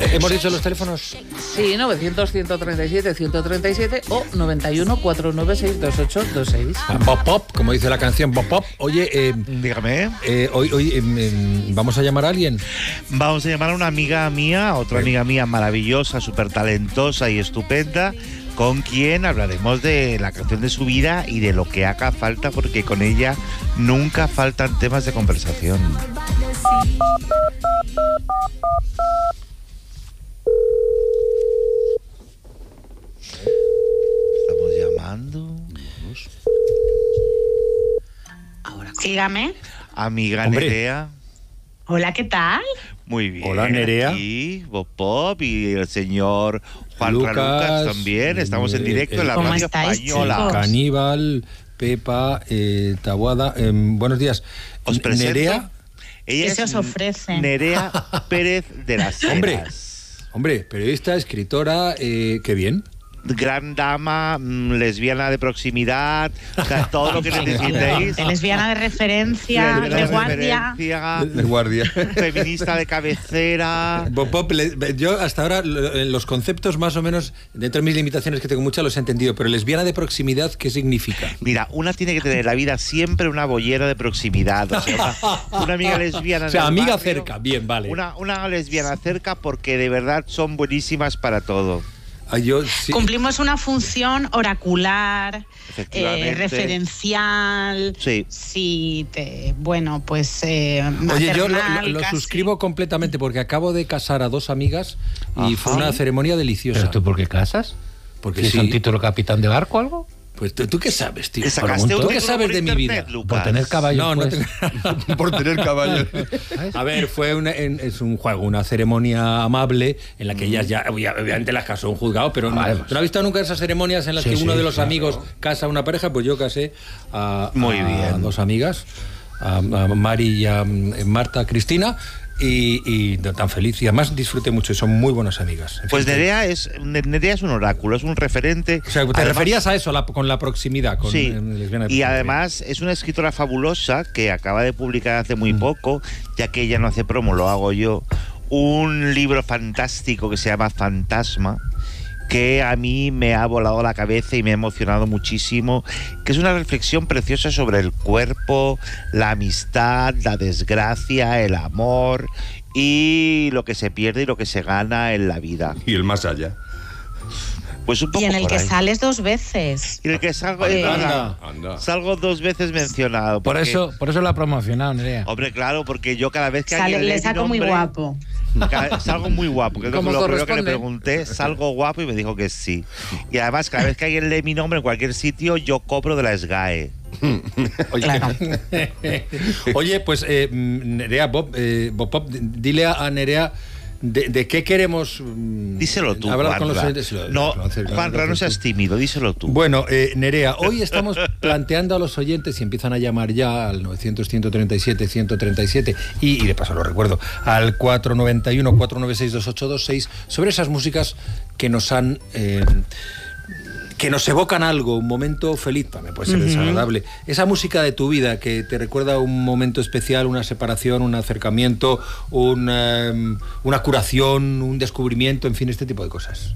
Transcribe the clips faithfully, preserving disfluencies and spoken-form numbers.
¿Hemos dicho los teléfonos? Sí, novecientos, ciento treinta y siete, ciento treinta y siete o noventa y uno, cuatrocientos noventa y seis, veintiocho veintiséis. Ah, Bob Pop, como dice la canción Bob Pop. Oye, eh, dígame. Eh, hoy hoy eh, eh, ¿vamos a llamar a alguien? Vamos a llamar a una amiga mía, otra Bien. amiga mía maravillosa, súper talentosa y estupenda, con quien hablaremos de la canción de su vida y de lo que haga falta, porque con ella nunca faltan temas de conversación. Estamos llamando. Ahora, dígame. Amiga Hombre. Nerea. Hola, ¿qué tal? Muy bien. Hola, Nerea. Aquí, Bob Pop y el señor Juan Lucas, Lucas también. Estamos en eh, directo en la ¿Cómo radio estáis, española. chicos? Caníbal, Pepa, eh, Taboada. Eh, buenos días. Os presento. Nerea. Ella ¿Qué es se os ofrece? Nerea Pérez de las Heras. Hombre. Hombre, periodista, escritora, eh, qué bien. Gran dama, mm, lesbiana de proximidad, o sea, todo lo que necesitéis. De lesbiana de referencia, Lesbiana de guardia. referencia, De guardia. feminista de cabecera. Bob Pop, le- yo hasta ahora lo- los conceptos más o menos, dentro de mis limitaciones que tengo muchas, los he entendido, pero lesbiana de proximidad, ¿qué significa? Mira, una tiene que tener en la vida siempre una bollera de proximidad. O sea, una, una amiga lesbiana. O sea, del amiga barrio, cerca, bien, vale. Una, una lesbiana cerca porque de verdad son buenísimas para todo. Ah, yo, sí. Cumplimos una función oracular, Efectivamente. eh, referencial. Sí. Sí, te, bueno, pues. Eh, Oye, yo lo, maternal, lo- lo casi. suscribo completamente porque acabo de casar a dos amigas y Ajá. fue una ceremonia deliciosa. ¿Pero tú por qué casas? Porque ¿Tienes sí. un título capitán de barco o algo? Pues ¿tú, tú qué sabes, tío? ¿Te sacaste ¿Tú un qué título sabes por de mi internet, vida? Lucas? Por tener caballo. No, no pues. tengo- por tener caballos. A ver, fue una, en- es un juego, una ceremonia amable en la que ellas ya, obvia- obviamente las casó un juzgado, pero no, Vale, pues. ¿tú no has visto nunca esas ceremonias en las Sí, que uno sí, de los claro. amigos casa a una pareja? Pues yo casé a, Muy a bien. dos amigas, a, a Mari y a mm, Marta Cristina, y, y tan feliz. Y además disfruté mucho y son muy buenas amigas. En Pues fin, Nerea es, Nerea es un oráculo, es un referente. o sea, te Además- referías a eso, la- con la proximidad. Con, Sí, eh, lesbiana de y proximidad. además es una escritora fabulosa que acaba de publicar hace muy Mm. poco, ya que ella no hace promo, lo hago yo, un libro fantástico que se llama Fantasma, que a mí me ha volado la cabeza y me ha emocionado muchísimo, que es una reflexión preciosa sobre el cuerpo, la amistad, la desgracia, el amor y lo que se pierde y lo que se gana en la vida. Y el más allá. Pues un poco Y en el por que ahí. sales dos veces. Y en el que salgo, Eh, es verdad, Anda. salgo dos veces mencionado. Por porque- eso, por eso lo ha promocionado, Nerea. Hombre, claro, porque yo cada vez que Sale- alguien lee le mi saco muy nombre, guapo. cada- salgo muy guapo, que es lo, Como lo primero que le corresponde. pregunté, salgo guapo y me dijo que sí. Y además, cada vez que alguien lee mi nombre en cualquier sitio, yo cobro de la S G A E. Oye, Claro. Oye, pues eh, mm, Nerea, Bob, eh, Bob Pop, d- dile a a Nerea de, de qué queremos mm, Díselo tú, hablar con los Juanra. oyentes. Lo- No, lo hace- lo Juanra, no haces seas tú. tímido, díselo tú. Bueno, eh, Nerea, hoy estamos planteando a los oyentes, y empiezan a llamar ya al novecientos, ciento treinta y siete, ciento treinta y siete y, y de paso lo recuerdo, al cuatro nueve uno, cuatro nueve seis, dos ocho dos seis, sobre esas músicas que nos han... eh, que nos evocan algo, un momento feliz, también puede ser desagradable. Esa música de tu vida que te recuerda un momento especial, una separación, un acercamiento, un, eh, una curación, un descubrimiento, en fin, este tipo de cosas.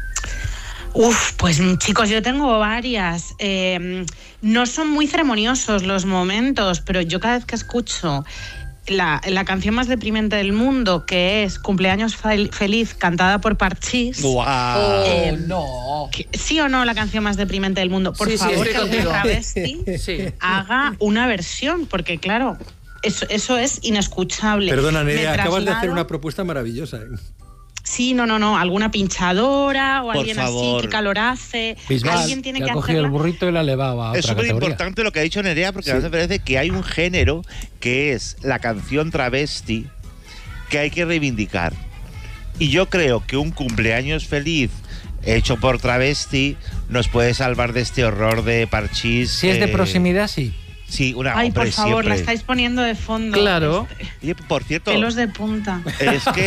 Uf, pues chicos, yo tengo varias. Eh, no son muy ceremoniosos los momentos, pero yo cada vez que escucho la, la canción más deprimente del mundo, que es Cumpleaños fel- Feliz, cantada por Parchís. ¡Guau! Oh, Eh, no. que- ¿Sí o no la canción más deprimente del mundo? Por Sí, sí, favor, estoy que algún contigo. travesti Sí. haga una versión, porque claro, eso, eso es inescuchable. Perdona, Me Nerea, acabas de hacer traslado- una propuesta maravillosa. ¿eh? Sí, no, no, no, alguna pinchadora o Por alguien favor. así que calor hace. Bisbal, Alguien tiene que que ha cogido el hacerla. burrito y la ha elevado a otra Es súper categoría. importante lo que ha dicho Nerea, porque a mí me parece que hay un género que es la canción travesti que hay que reivindicar. Y yo creo que un cumpleaños feliz hecho por travesti nos puede salvar de este horror de Parchís. Si es de eh, proximidad, sí. Sí, una Ay, hombre, por favor, siempre. la estáis poniendo de fondo. Claro. Oye, por cierto, Pelos de punta. es que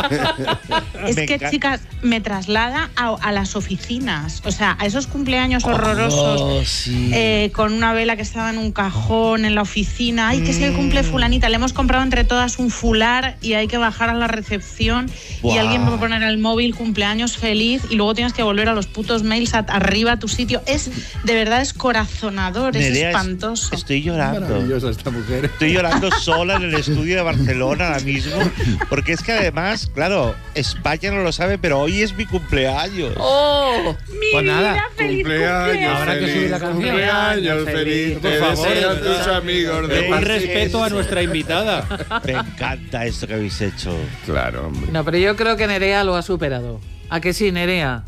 Es me que, enca- chicas, me traslada a, a las oficinas. O sea, a esos cumpleaños horrorosos Oh, sí. eh, con una vela que estaba en un cajón en la oficina. Ay, que es el cumple fulanita. Le hemos comprado entre todas un fular y hay que bajar a la recepción Buah. y alguien va a poner el móvil cumpleaños feliz y luego tienes que volver a los putos mails a- arriba a tu sitio. Es, de verdad, es corazonador, es Nerea, es- espantoso. Estoy llorando. Maravillosa esta mujer. Estoy llorando sola en el estudio de Barcelona ahora mismo, porque es que además, claro, España no lo sabe, pero hoy es mi cumpleaños. ¡Oh! Mi Pues nada, vida, feliz cumpleaños, Habrá que subir la canción. Cumpleaños feliz, por favor, desean tus amigos de Un París. respeto a nuestra invitada. Me encanta esto que habéis hecho. Claro, hombre. No, pero yo creo que Nerea lo ha superado. ¿A que sí, Nerea?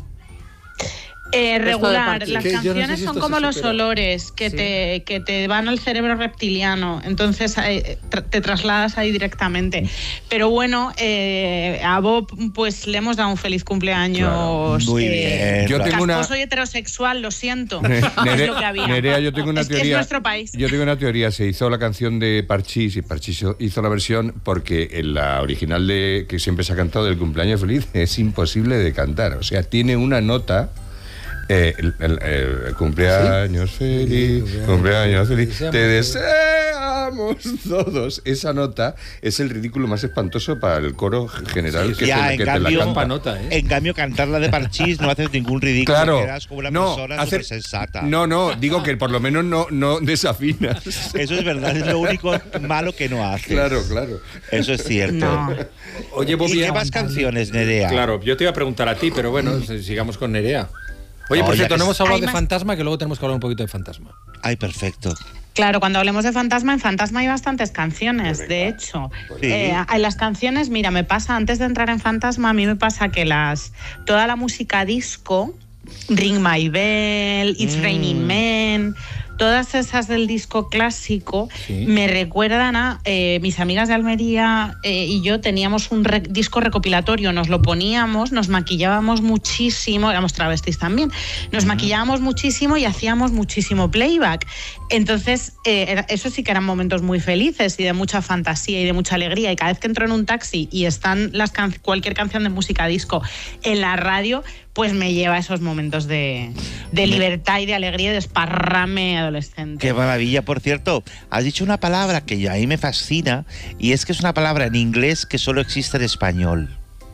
Eh, Resto de regular, parches. las Que yo no sé canciones si son esto como se los supera. olores que, Sí. te, que te van al cerebro reptiliano, entonces eh, tra- te trasladas ahí directamente. Pero bueno, eh, a Bob pues le hemos dado un feliz cumpleaños. Claro, muy bien. Yo tengo una- Casposo y heterosexual, lo siento. Ne- es Nere- lo que había. Nerea, yo tengo una Es que es teoría. nuestro país. Yo tengo una teoría. Se hizo la canción de Parchís y Parchís hizo la versión porque en la original de que siempre se ha cantado del cumpleaños feliz es imposible de cantar. O sea, tiene una nota. Eh, el, el- el cumpleaños feliz, Sí, cumpleaños feliz, deseamos te todos. deseamos todos. Esa nota es el ridículo más espantoso para el coro general que, Ya, te, en que te cambio, la canta. nota, ¿eh? En cambio, cantar la de Parchís no haces ningún ridículo. Claro, Quedas como una no, persona hacer- súper sensata. no, no, digo que por lo menos no, no desafinas. Eso es verdad, es lo único malo que no haces. Claro, claro. Eso es cierto. No. Oye, ¿Y Bobby, qué más canciones, Nerea? Claro, yo te iba a preguntar a ti, pero bueno, sigamos con Nerea. Oye, No, por ya cierto, que no es- hemos hablado Hay de más- Fantasma, que luego tenemos que hablar un poquito de Fantasma. Ay, perfecto. Claro, cuando hablemos de Fantasma, en Fantasma hay bastantes canciones, de hecho. Sí. Eh, en las canciones, mira, me pasa, antes de entrar en Fantasma, a mí me pasa que las toda la música disco, Ring My Bell, It's Mm. Raining Men, todas esas del disco clásico, Sí. me recuerdan a eh, mis amigas de Almería eh, y yo teníamos un re- disco recopilatorio, nos lo poníamos, nos maquillábamos muchísimo, éramos travestis también, nos maquillábamos muchísimo y hacíamos muchísimo playback. Entonces, eh, era- eso sí que eran momentos muy felices y de mucha fantasía y de mucha alegría. Y cada vez que entro en un taxi y están las can- cualquier canción de música disco en la radio, pues me lleva a esos momentos de, de libertad y de alegría y de esparrame adolescente. Qué maravilla. Por cierto, has dicho una palabra que a mí me fascina y es que es una palabra en inglés que solo existe en español,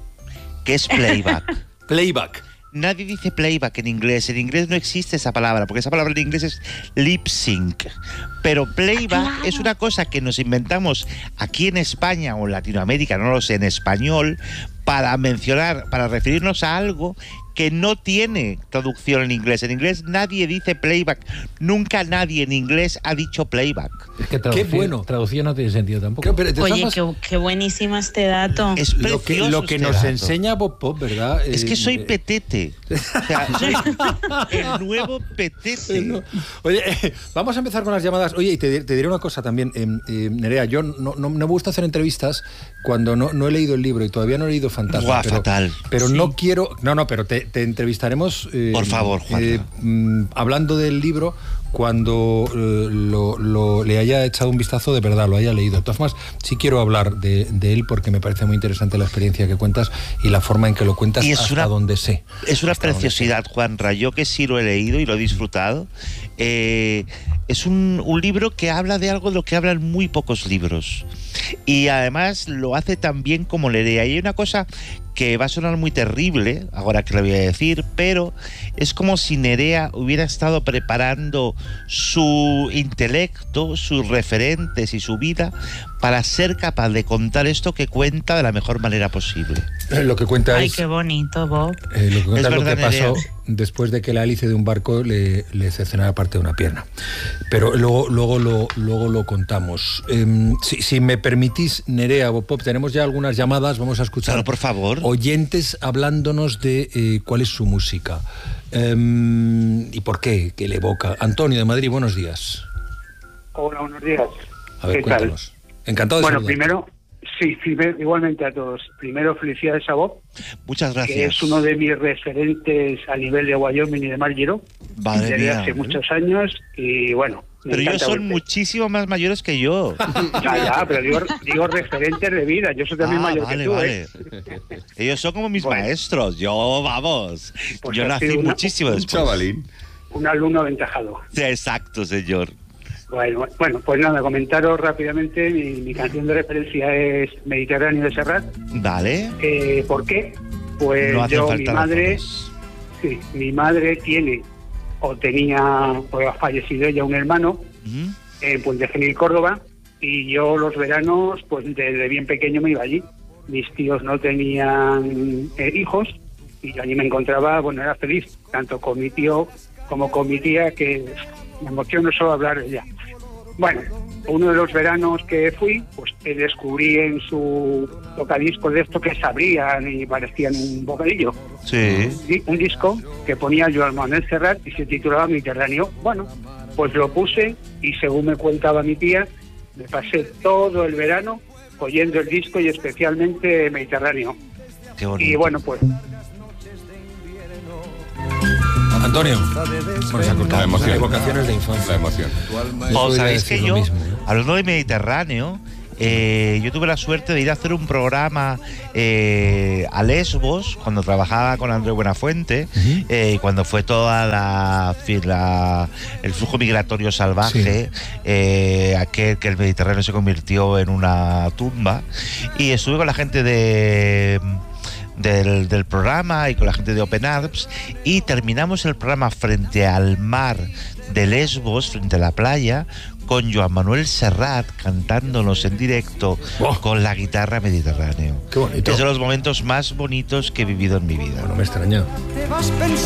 que es playback. Playback. Nadie dice playback en inglés. En inglés no existe esa palabra, porque esa palabra en inglés es lip sync. Pero playback Claro. es una cosa que nos inventamos aquí en España o en Latinoamérica, no lo sé, en español, para mencionar, para referirnos a algo que no tiene traducción en inglés. En inglés nadie dice playback. Nunca nadie en inglés ha dicho playback. Es que traducir, bueno. traducir no tiene sentido tampoco. ¿Qué- pero de todas Oye, formas, qué, qué buenísimo este dato. Es lo que, precioso lo que este nos dato. enseña Bob Pop, ¿verdad? Es que Eh, soy eh, petete. O sea, soy el nuevo petete. No. Oye, eh, vamos a empezar con las llamadas. Oye, y te, te diré una cosa también, eh, eh, Nerea, yo no, no, no me gusta hacer entrevistas cuando no, no he leído el libro y todavía no he leído Fantasma. Guau, pero, fatal. Pero Sí. no quiero... No, no, pero te, te entrevistaremos... eh, Por favor, Juanma. mm, hablando del libro cuando eh, lo, lo- le haya echado un vistazo de verdad, lo haya leído. De todas formas, sí quiero hablar de, de él porque me parece muy interesante la experiencia que cuentas y la forma en que lo cuentas Y es hasta una- donde sé. Es una Hasta donde preciosidad, Juanra. Yo que sí lo he leído y lo he disfrutado. eh, es un, un libro que habla de algo de lo que hablan muy pocos libros. Y además lo hace tan bien como Nerea. Y hay una cosa que va a sonar muy terrible, ahora que lo voy a decir, pero es como si Nerea hubiera estado preparando su intelecto, sus referentes y su vida para ser capaz de contar esto que cuenta de la mejor manera posible. sé. Eh, Lo que cuenta Ay, es... qué bonito, Bob. Eh, lo que cuenta es lo que verdad, pasó Nerea. después de que la hélice de un barco le, le cercenara parte de una pierna. Pero luego, luego, lo, luego lo contamos. Em, si, si me permitís, Nerea, Bob Pop, tenemos ya algunas llamadas, vamos a escuchar Claro, por favor. oyentes hablándonos de eh, cuál es su música Em, y por qué, qué le evoca. Antonio de Madrid, buenos días. Hola, buenos días. A ver, ¿Qué tal? cuéntanos. Encantado de Bueno, saludarte. primero, sí, sí, igualmente a todos. Primero, felicidades a Bob, Muchas gracias. que es uno de mis referentes a nivel de Wyoming y de Margero Madre desde mía. hace muchos años. Y bueno, Me Pero ellos encanta son Volpe. muchísimo más mayores que yo. Ya, ya, pero digo, digo referentes de vida. Yo soy también Ah, mayor vale, que tú, vale. ¿eh? Ellos son como mis Bueno. maestros. Yo, vamos. Pues yo ha nací sido una- muchísimo Un después. chavalín. Un alumno aventajado. Sí, exacto, señor. Bueno, bueno, pues nada, comentaros rápidamente. Mi, mi canción de referencia es Mediterráneo de Serrat. Vale. Eh, ¿Por qué? Pues No hacen yo, mi falta madre, razones. sí, mi madre tiene o tenía, pues ha fallecido ya un hermano Ujú. en Puente Genil, Córdoba, y yo los veranos, pues desde bien pequeño me iba allí. Mis tíos no tenían eh, hijos y yo allí me encontraba, bueno, era feliz, tanto con mi tío como con mi tía, que me emociono solo hablar de ella. Bueno, uno de los veranos que fui, pues eh, descubrí en su tocadiscos de esto que se abrían y parecían un bocadillo. Sí. Di- un disco que ponía Joan Manuel Serrat y se titulaba Mediterráneo. Bueno, pues lo puse y según me contaba mi tía, me pasé todo el verano oyendo el disco y especialmente Mediterráneo. Qué bonito. Y bueno, pues Antonio, bueno, se ha cortado. La emoción. Evocaciones de infancia. La emoción. Yo O voy a sabéis decir que lo yo, mismo, ¿eh? hablando de Mediterráneo, eh, yo tuve la suerte de ir a hacer un programa eh, a Lesbos cuando trabajaba con Andrés Buenafuente, Ujú. eh, cuando fue toda la, la- el flujo migratorio salvaje, eh, aquel que el Mediterráneo se convirtió en una tumba, y estuve con la gente de del, del programa y con la gente de Open Arms, y terminamos el programa frente al mar de Lesbos, frente a la playa, con Joan Manuel Serrat cantándonos en directo Oh. con la guitarra Mediterráneo. Qué bonito. Es de los momentos más bonitos que he vivido en mi vida. No me extraña. Te vas pensando